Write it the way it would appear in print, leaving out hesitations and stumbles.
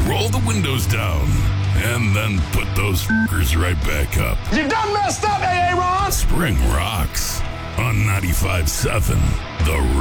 roll the windows down, and then put those f***ers right back up. You done messed up, A.A. Ron! Spring rocks on 95.7 The